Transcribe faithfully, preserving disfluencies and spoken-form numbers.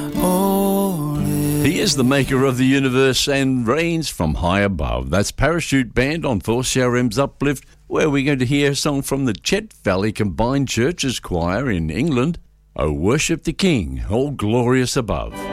He is the maker of the universe and reigns from high above. That's Parachute Band on four C R M's Uplift, where we're going to hear a song from the Chet Valley Combined Churches Choir in England, "O Worship the King, all glorious above."